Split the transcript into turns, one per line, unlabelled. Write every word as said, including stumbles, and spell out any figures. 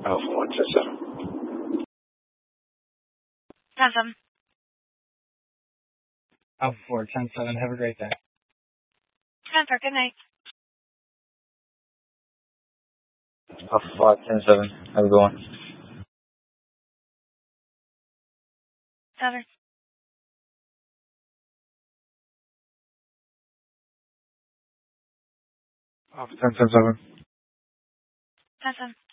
Alpha one ten seven.
ten seven.
Alpha four ten seven. Have a great day.
ten four. Good night.
Alpha five ten seven. Have a good one.
seven.
Alpha ten ten seven.
ten seven.